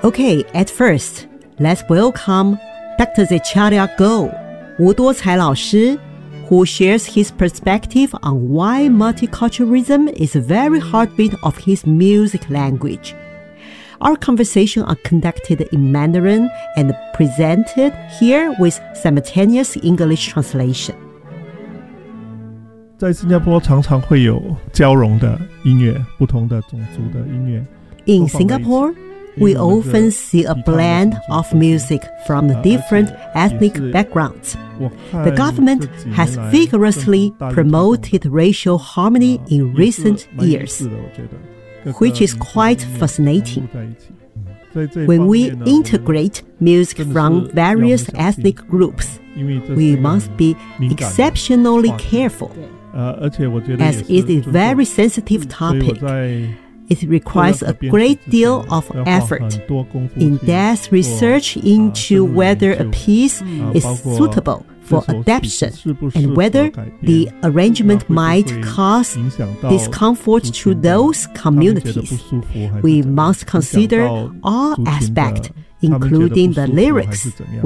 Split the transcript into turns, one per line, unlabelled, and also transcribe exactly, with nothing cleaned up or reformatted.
Okay, at first, let's welcome Doctor Zecharia Go, 吴多才老师 who shares his perspective on why multiculturalism is the very heartbeat of his music language. Our conversation are conducted in Mandarin and presented here with simultaneous English translation.
在新加坡常常会有交融的音乐，不同的种族的音乐。
In Singapore, we often see a blend of music from different ethnic backgrounds. The government has vigorously promoted racial harmony in recent years, which is quite fascinating. When we integrate music from various ethnic groups, we must be exceptionally careful, as it is a very sensitive topic. It requires a great deal of effort, in-depth research into whether a piece is suitable for adaptation and whether the arrangement might cause discomfort to those communities. We must consider all aspects, including the lyrics,